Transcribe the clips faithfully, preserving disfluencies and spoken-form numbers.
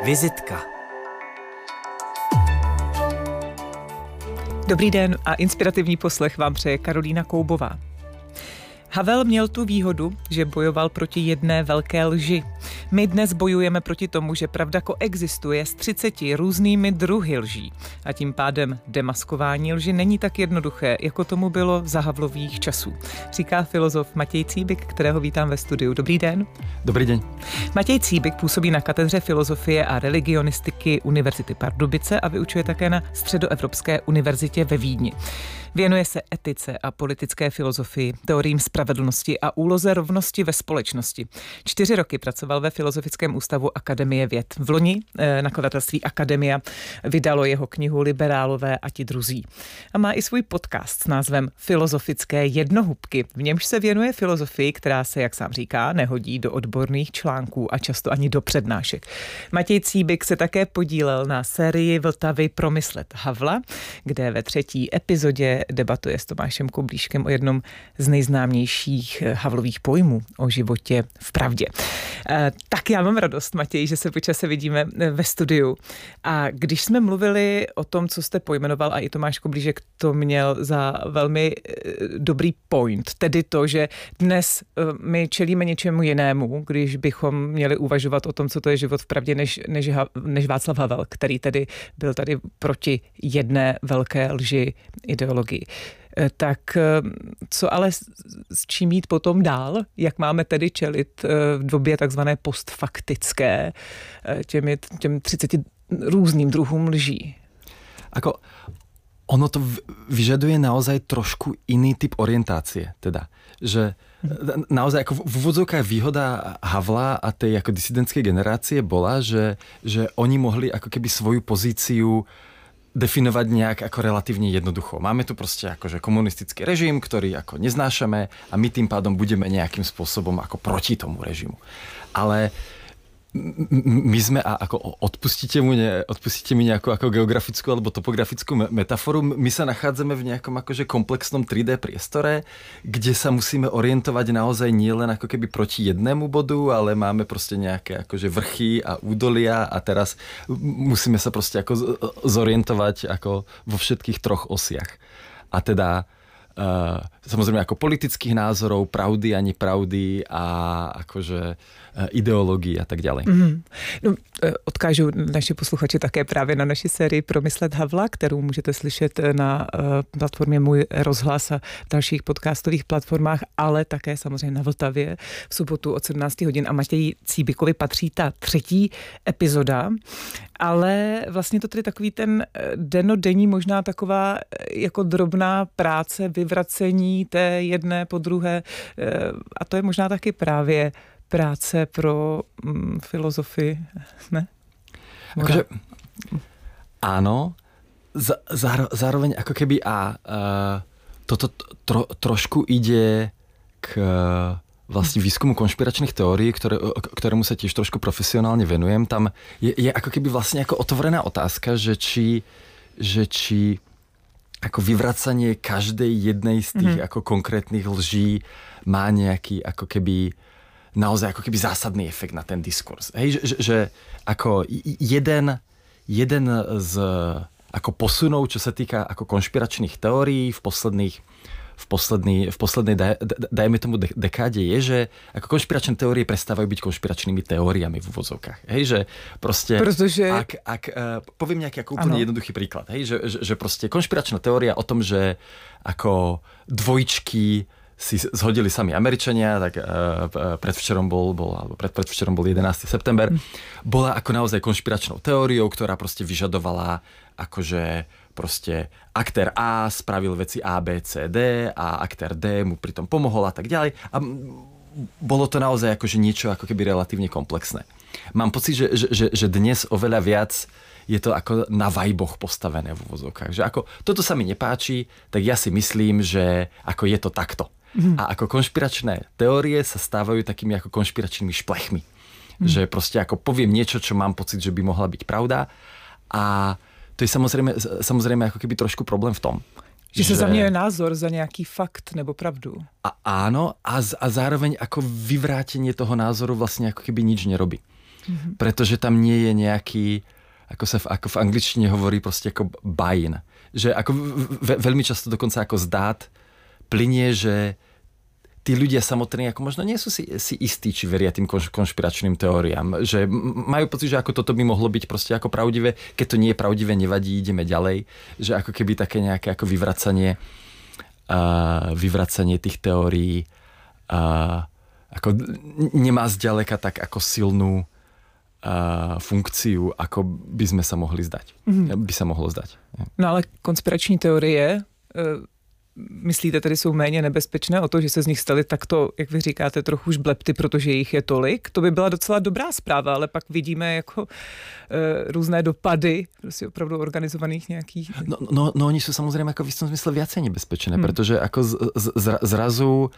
Vizitka. Dobrý den a inspirativní poslech vám přeje Karolína Koubová. Havel měl tu výhodu, že bojoval proti jedné velké lži. My dnes bojujeme proti tomu, že pravda koexistuje s třiceti různými druhy lží. A tím pádem demaskování lži není tak jednoduché, jako tomu bylo za Havlových časů. Říká filozof Matěj Cíbik, kterého vítám ve studiu. Dobrý den. Dobrý den. Matěj Cíbik působí na katedře filozofie a religionistiky Univerzity Pardubice a vyučuje také na Středoevropské univerzitě ve Vídni. Věnuje se etice a politické filozofii, teoriím spravedlnosti a úloze rovnosti ve společnosti. Čtyři roky pracoval ve Filozofickém ústavu Akademie věd. V loni nakladatelství Akademia vydalo jeho knihu Liberálové a ti druzí. A má i svůj podcast s názvem Filozofické jednohubky. V němž se věnuje filozofii, která se, jak sám říká, nehodí do odborných článků a často ani do přednášek. Matěj Cíbik se také podílel na sérii Vltavy Promyslet Havla, kde ve třetí epizodě debatuje s Tomášem Koblíškem o jednom z nejznámějších Havlových pojmů o životě v pravdě. E, tak já mám radost, Matěj, že se po čase vidíme ve studiu. A když jsme mluvili o tom, co jste pojmenoval, a i Tomáš Koblíšek to měl za velmi dobrý point, tedy to, že dnes my čelíme něčemu jinému, když bychom měli uvažovat o tom, co to je život v pravdě, než, než, než Václav Havel, který tedy byl tady proti jedné velké lži ideologii. Tak co ale s čím jít potom dál? Jak máme tedy čelit v době takzvané postfaktické těmi, těm třiceti různým druhům lží? Ako, ono to vyžaduje naozaj trošku iný typ orientácie. Teda, že naozaj ako v úvodzovkách výhoda Havla a tej ako disidentskej generácie bola, že, že oni mohli ako keby svoju pozíciu definovať nejak ako relatívne jednoducho. Máme tu proste akože komunistický režim, ktorý ako neznášame a my tým pádom budeme nejakým spôsobom ako proti tomu režimu. Ale my sme, a ako odpustíte, mu ne, odpustíte mi nejakú ako geografickú alebo topografickú metaforu, my sa nachádzame v nejakom akože komplexnom tri dé priestore, kde sa musíme orientovať naozaj nie len ako keby proti jednému bodu, ale máme proste nejaké akože vrchy a údolia a teraz musíme sa proste ako zorientovať ako vo všetkých troch osiach. A teda Uh, samozrejme ako politických názorov, pravdy a nepravdy a akože uh, ideológií a tak ďalej. Mm. No, odkážu naši posluchači také právě na naši sérii Promyslet Havla, kterou můžete slyšet na uh, platformě Můj rozhlas a v dalších podcastových platformách, ale také samozřejmě na Vltavě v sobotu od sedmnáct hodin a Matěji Cíbikovi patří ta třetí epizoda, ale vlastně to tedy takový ten denodenní, možná taková jako drobná práce, vyvracení té jedné po druhé a to je možná taky právě práce pro mm, filozofii, ne? Akože, áno, za, záro, zároveň ako keby a uh, toto tro, trošku ide k uh, vlastne výskumu konšpiračných teórií, ktoré, ktorému sa tiež trošku profesionálne venujem. Tam je, je ako keby vlastne ako otvorená otázka, že či, že či ako vyvracanie každej jednej z tých mm. ako konkrétnych lží má nejaký ako keby naozaj ako keby zásadný efekt na ten diskurs. Hej, že, že, že ako jeden, jeden z ako posunov, čo sa týka ako konšpiračných teórií v posledných v poslednej, v poslednej daj, dajme tomu dekáde je, že ako konšpiračné teórie prestávajú byť konšpiračnými teóriami v úvodzovkách. Hej, že proste Protože... ak, ak uh, poviem nejaký ako úplne ano. jednoduchý príklad, hej, že, že, že proste konšpiračná teória o tom, že ako dvojčky si zhodili sami Američania, tak uh, predvčerom bol, bol alebo pred, predvčerom bol jedenásteho september, hm. bola ako naozaj konšpiračnou teóriou, ktorá proste vyžadovala akože proste aktér A spravil veci A, B, C, D a aktér D mu pritom pomohol a tak ďalej. A bolo to naozaj akože niečo ako keby relatívne komplexné. Mám pocit, že, že, že dnes oveľa viac je to ako na vajboch postavené v uvozovkách. Že ako toto sa mi nepáči, tak ja si myslím, že ako je to takto. Mm. A ako konšpiračné teórie sa stávajú takými ako konšpiračnými šplechmi. Mm. Že proste ako poviem niečo, čo mám pocit, že by mohla byť pravda a to je samozřejmě, samozřejmě jako keby trošku problém v tom. Že, že se zaměňuje názor za nějaký fakt nebo pravdu. A áno, a, a zároveň ako vyvrátenie toho názoru vlastne ako keby nič nerobí. Mm-hmm. Pretože tam nie je nejaký, ako sa v, ako v angličtine hovorí, proste ako buy-in. Že ako ve, veľmi často dokonca ako zdát plynie, že tí ľudia samotní ako možno nie sú si, si istí, či veria tým konšpiračným teóriám. Že majú pocit, že ako toto by mohlo byť proste ako pravdivé. Keď to nie je pravdivé, nevadí, ideme ďalej. Že ako keby také nejaké ako vyvracanie, uh, vyvracanie tých teórií uh, ako nemá zďaleka tak ako silnú uh, funkciu, ako by sme sa mohli zdať. Mm-hmm. By sa mohlo zdať. No ale konspirační teorie... Uh... Myslíte tedy jsou méně nebezpečné o to, že se z nich staly takto, jak vy říkáte, trochu žblepty, protože jich je tolik? To by byla docela dobrá zpráva, ale pak vidíme jako e, různé dopady prostě opravdu organizovaných nějakých... No, no, no oni jsou samozřejmě jako v istom smysle viacej nebezpečné, hmm. protože jako z, z, zrazu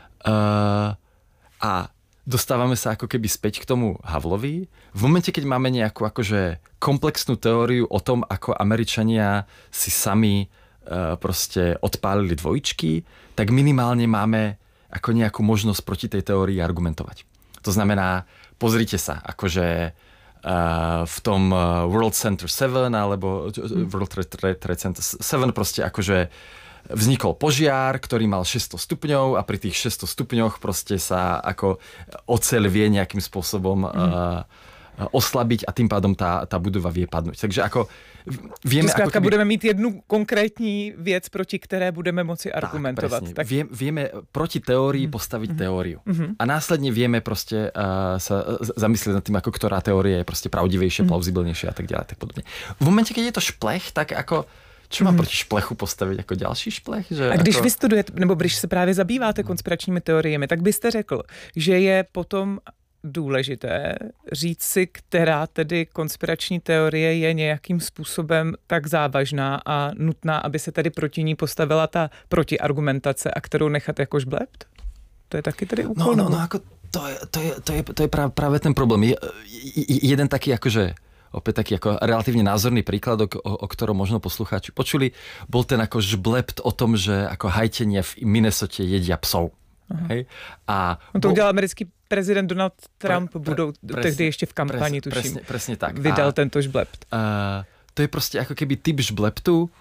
uh, a dostávame sa ako keby späť k tomu Havlovi. V momente, keď máme nejakú akože komplexnú teóriu o tom, ako Američania si sami proste odpálili dvojičky, tak minimálne máme ako nejakú možnosť proti tej teórii argumentovať. To znamená, pozrite sa, akože uh, v tom World Center sedem alebo World Trade Center sedem proste akože vznikol požiar, ktorý mal šesťsto stupňov a pri tých šesťsto stupňoch proste sa ako oceľ vie nejakým spôsobom uh, oslabiť a tým pádom tá, tá budova vie padnúť. Takže ako vieme... Zkrátka ako keby... budeme mít jednu konkrétní věc, proti které budeme moci argumentovat. Tak, tak... Vie, vieme proti teórii postaviť mm-hmm. teóriu. Mm-hmm. A následne vieme proste uh, sa zamyslieť nad tým, ako ktorá teória je proste pravdivejšia, mm-hmm. plauzibilnejšia a tak ďalej. Tak podobne. V momente, keď je to šplech, tak ako čo má proti šplechu postavit jako další šplech? Že a když jako... vy studujete, nebo když se právě zabýváte konspiračními teoriemi, tak byste řekl, že je potom důležité říct si, která tedy konspirační teorie je nějakým způsobem tak závažná a nutná, aby se tedy proti ní postavila ta protiargumentace a kterou nechat jako žblept? To je taky tedy úkol. No, no, no, ako to je, to je, to je, to je práve, práve ten problém. Je, jeden taký akože opäť taký ako relatívne názorný príklad, o, o ktorom možno poslucháči počuli, bol ten ako žblept o tom, že ako hajtenia v Minnesote jedia psov. Hej? A no to udělal americký prezident Donald Trump, pre, pre, budou presne, tehdy ještě v kampani, presne, tuším. Presne, presne tak. Vydal a, tento žblept. A, to je proste ako keby typ žbleptu,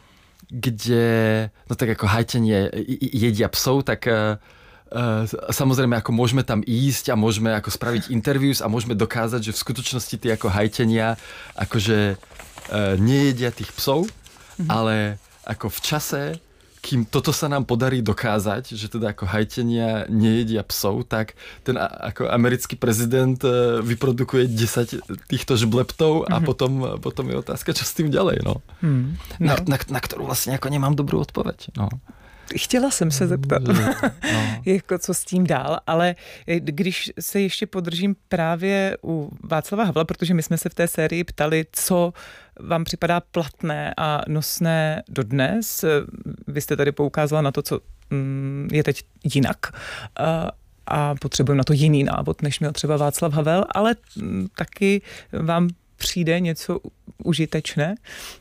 kde, no tak ako hajtenie jedia psov, tak uh, samozrejme ako môžeme tam ísť a môžeme ako spraviť interviews a môžeme dokázať, že v skutočnosti tie ako hajtenia akože uh, nejedia tých psov, mm-hmm. ale ako v čase, kým toto sa nám podarí dokázať, že teda ako hajtenia nejedia psov, tak ten ako americký prezident vyprodukuje desať týchto žbleptov a mm-hmm. potom, potom je otázka, čo s tým ďalej. No. Mm, no. Na, na, na ktorú vlastne ako nemám dobrú odpoveď. No. Chtěla jsem se zeptat, no. jako co s tím dál, ale když se ještě podržím právě u Václava Havla, protože my jsme se v té sérii ptali, co vám připadá platné a nosné dodnes. Vy jste tady poukázala na to, co je teď jinak a potřebujeme na to jiný návod, než měl třeba Václav Havel, ale taky vám přijde něco užitečné?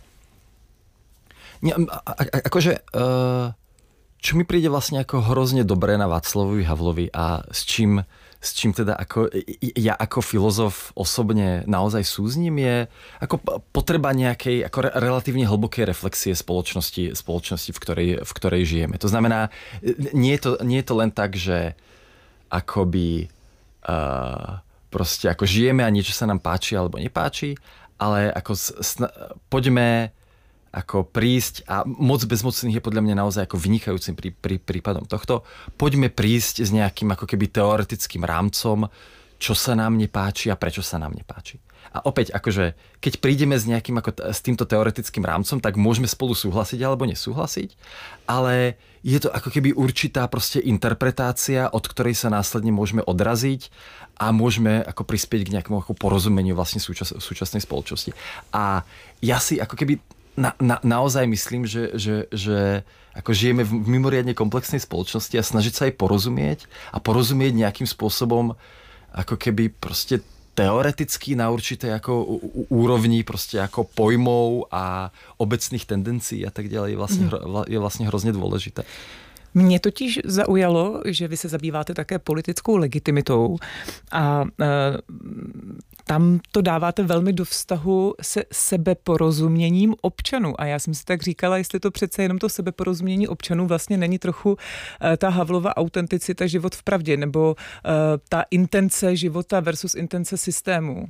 Nie, a, a, akože... Uh... Čo mi príde vlastne ako hrozne dobré na Václavovi Havlovi a s čím, s čím teda ako, ja ako filozof osobne naozaj súzním je ako potreba nejakej ako re, relatívne hlbokej reflexie spoločnosti, spoločnosti v, ktorej, v ktorej žijeme. To znamená, nie je to, nie je to len tak, že akoby uh, proste ako žijeme a niečo sa nám páči alebo nepáči, ale ako sna- poďme ako prísť, a moc bezmocných je podľa mňa naozaj ako vynikajúcim prí, prí, prípadom tohto. Poďme prísť s nejakým ako keby teoretickým rámcom, čo sa nám nepáči a prečo sa nám nepáči. A opäť, akože, keď prídeme s nejakým ako s týmto teoretickým rámcom, tak môžeme spolu súhlasiť alebo nesúhlasiť, ale je to ako keby určitá proste interpretácia, od ktorej sa následne môžeme odraziť a môžeme ako prispieť k nejakému ako porozumeniu vlastne súčas, súčasnej spoločnosti. A ja si ako keby Na, na, naozaj myslím, že, že, že ako žijeme v mimoriadne komplexnej spoločnosti a snažiť sa jej porozumieť a porozumieť nejakým spôsobom ako keby proste teoreticky na určitej ako úrovni proste ako pojmov a obecných tendencií a tak ďalej je vlastne, mm. je vlastne hrozne dôležité. Mě totiž zaujalo, že vy se zabýváte také politickou legitimitou a e, tam to dáváte velmi do vztahu se sebeporozuměním občanů. A já jsem si tak říkala, jestli to přece jenom to sebeporozumění občanů vlastně není trochu uh, ta Havlova autenticita život v pravdě, nebo uh, ta intence života versus intence systému.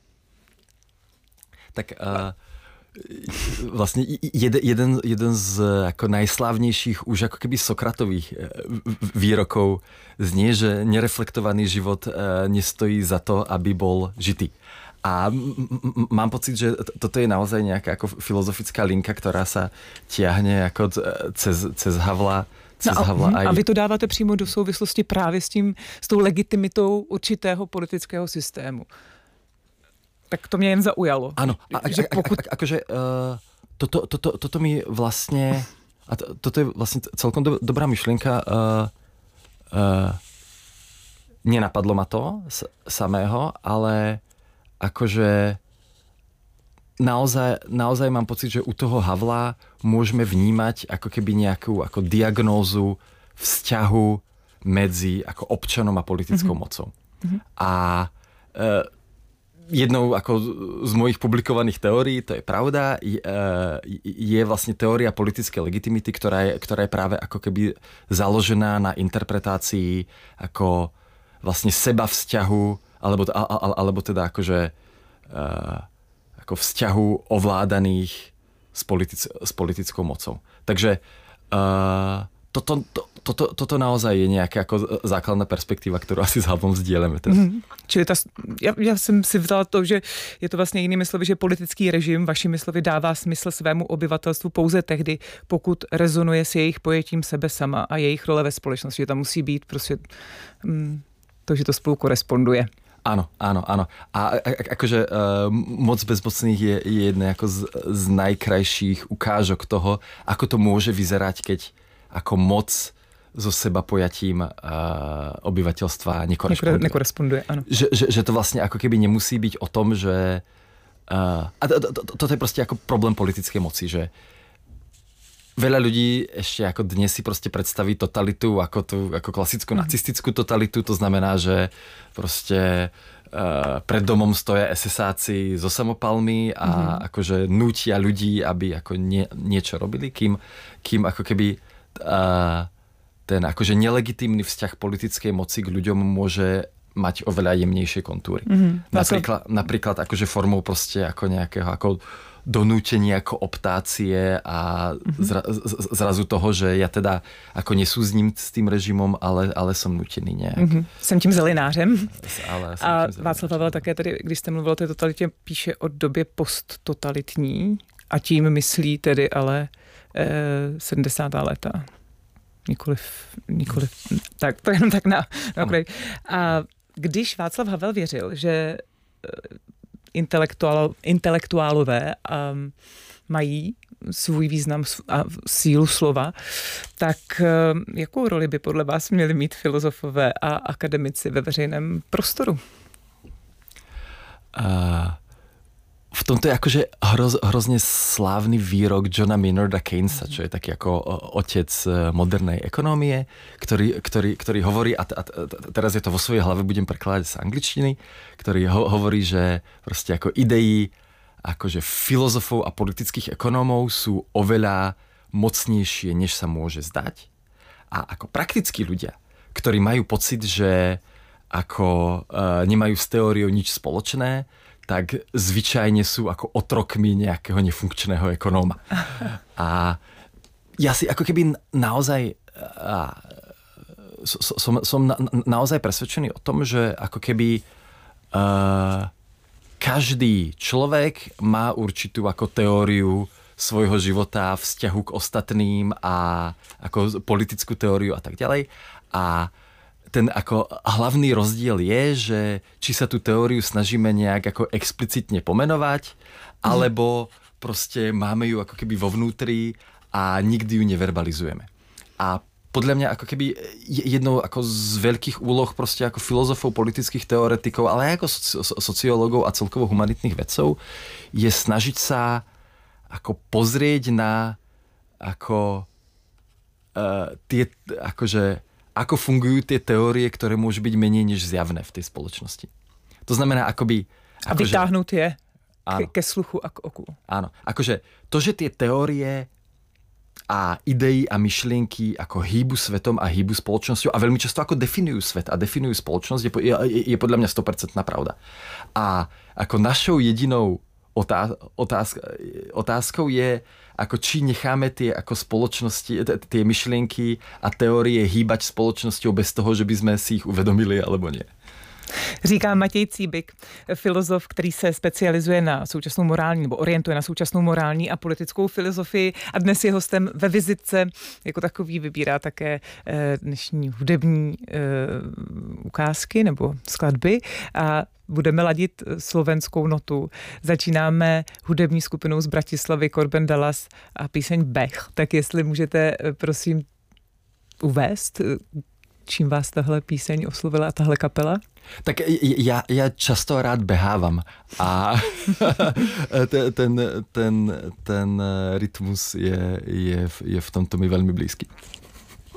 Tak uh, vlastne jeden, jeden, jeden z ako najslávnejších už ako keby Sokratových výrokov znie, že nereflektovaný život nestojí za to, aby bol žitý. A m- mám pocit, že toto je naozaj nejaká ako filozofická linka, ktorá sa tiahne ako cez, cez Havla. Cez no a, Havla aj... a vy to dáváte přímo do souvislosti právě s tím, s tou legitimitou určitého politického systému. Tak to mě jen zaujalo. Áno, a, že pokud... a, a, akože uh, toto, toto, toto mi vlastne, a to, toto je vlastne celkom do, dobrá myšlienka, uh, uh, nenapadlo ma to s, samého, ale akože naozaj, naozaj mám pocit, že u toho Havla môžeme vnímať ako keby nejakú ako diagnózu vzťahu medzi ako občanom a politickou mm-hmm. mocou. Mm-hmm. A uh, jednou ako z mojich publikovaných teórií, to je pravda, je, je vlastne teória politickej legitimity, ktorá je, ktorá je práve ako keby založená na interpretácii ako vlastne seba vzťahu, alebo, alebo teda akože ako vzťahu ovládaných s, politic, s politickou mocou. Takže toto, to, toto, toto naozaj je nějaká jako základná perspektiva, kterou asi s Havlom sdíleme. Mm-hmm. Čili ta, já, já jsem si vzala to, že je to vlastně jinými slovy, že politický režim vašimi slovy dává smysl svému obyvatelstvu pouze tehdy, pokud rezonuje s jejich pojetím sebe sama a jejich role ve společnosti. Že tam musí být prostě mm, to, že to spolu koresponduje. Áno, áno, áno. A, a, a akože uh, Moc bezmocných je, je jedna ako z, z najkrajších ukážok toho, ako to môže vyzerať, keď ako moc so seba pojatím uh, obyvateľstva nekoresponduje. Nekoresponduje, áno. Že, že, že to vlastne ako keby nemusí byť o tom, že... Uh, a to, to, to, toto je proste ako problém politickej moci, že veľa ľudí ešte ako dnes si proste predstaví totalitu ako tú ako klasickú nacistickú totalitu, to znamená, že proste uh, pred domom stoja esesáci so samopalmi a mm-hmm. akože nútia ľudí, aby ako nie, niečo robili, kým, kým ako keby uh, ten akože nelegitímny vzťah politickej moci k ľuďom môže mať oveľa jemnejšie kontúry. Mm-hmm. Napríklad, napríklad akože formou proste ako nejakého ako donútení ako optácie a zra, z, zrazu toho, že ja teda ako nesúzním s tým režimom, ale, ale som nutený nejak. Mm-hmm. Jsem tím zelinářem. Ale jsem a tím Václav Havel také tady, když jste mluvil o té totalitě, píše o době posttotalitní a tím myslí tedy ale eh, sedmdesátá léta. Nikoliv, nikoliv, tak to jenom tak na, na okraj. A když Václav Havel věřil, že Intelektuál, intelektuálové um, mají svůj význam a sílu slova, tak um, jakou roli by podle vás měli mít filozofové a akademici ve veřejném prostoru? Uh, v tomto je akože hroz, hrozne slávny výrok Johna Maynarda Keynesa, čo je taký ako otec modernej ekonómie, ktorý, ktorý, ktorý hovorí, a, t- a t- teraz je to vo svojej hlave, budem prekladať z angličtiny, ktorý ho- hovorí, že proste ako idei akože filozofov a politických ekonómov sú oveľa mocnejšie, než sa môže zdať. A ako praktickí ľudia, ktorí majú pocit, že ako uh, nemajú s teóriou nič spoločné, tak zvyčajne sú ako otrokmi nejakého nefunkčného ekonóma. A ja si ako keby naozaj a, som, som na, naozaj presvedčený o tom, že ako keby a, každý človek má určitú ako teóriu svojho života, vzťahu k ostatným a ako politickú teóriu a tak ďalej. A ten ako hlavný rozdiel je, že či sa tú teóriu snažíme nejak ako explicitne pomenovať, alebo proste máme ju ako keby vo vnútri a nikdy ju neverbalizujeme. A podľa mňa ako keby jednou ako z veľkých úloh proste ako filozofov, politických teoretikov, ale aj ako sociológov a celkovo humanitných vedcov je snažiť sa ako pozrieť na ako uh, tie akože ako fungujú tie teórie, ktoré môžu byť menej než zjavné v tej spoločnosti. To znamená, akoby, A akože, vytáhnout je ke, ke sluchu a k oku. Áno, akože to, že tie teórie a idei a myšlienky ako hýbu svetom a hýbu spoločnosťou a veľmi často ako definujú svet a definujú spoločnosť, je, je, je podľa mňa sto percent pravda. A ako našou jedinou otá, otázka, otázkou je, ako či necháme tie ako spoločnosti, tie myšlienky a teórie hýbať spoločnosťou bez toho, že by sme si ich uvedomili, alebo nie. Říká Matěj Cíbik, filozof, který se specializuje na současnou morální, nebo orientuje na současnou morální a politickou filozofii a dnes je hostem ve Vizitce. Jako takový vybírá také dnešní hudební ukázky nebo skladby a budeme ladit slovenskou notu. Začínáme hudební skupinou z Bratislavy Korben Dallas a píseň Bech. Tak jestli můžete, prosím, uvést, čím vás tahle píseň oslovila a tahle kapela? Tak ja, ja často rád behávam a ten, ten, ten rytmus je, je, je v tomto mi veľmi blízky.